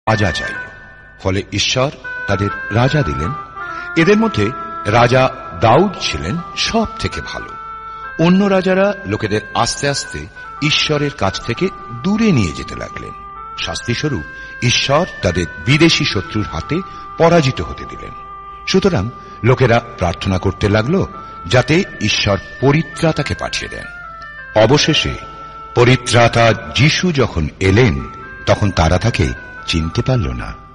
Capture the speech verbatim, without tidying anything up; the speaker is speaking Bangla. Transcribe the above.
রাজা চাই। ফলে ঈশ্বর তাদের রাজা দিলেন। এদের মধ্যে রাজা দাউদ ছিলেন সব থেকে ভালো। অন্য রাজারা লোকেদের আস্তে আস্তে ঈশ্বরের কাছ থেকে দূরে নিয়ে যেতে লাগলেন। শাস্তিস্বরূপ ঈশ্বর তাদের বিদেশি শত্রুর হাতে পরাজিত হতে দিলেন। সুতরাং লোকেরা প্রার্থনা করতে লাগল যাতে ঈশ্বর পরিত্রাতাকে পাঠিয়ে দেন। অবশেষে পরিত্রাতা যিশু যখন এলেন, তখন তারা তাকে চিনতে পারল না।